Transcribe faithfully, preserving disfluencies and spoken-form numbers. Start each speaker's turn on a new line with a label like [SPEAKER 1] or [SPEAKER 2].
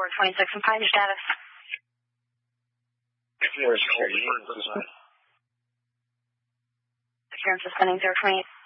[SPEAKER 1] twenty-six and find your status.
[SPEAKER 2] Where's Security
[SPEAKER 1] suspending zero twenty-eight.